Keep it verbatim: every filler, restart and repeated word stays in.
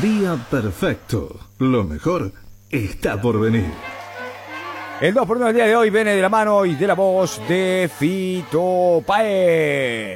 Día perfecto. Lo mejor está por venir. El dos por uno del día de hoy viene de la mano y de la voz de Fito Páez.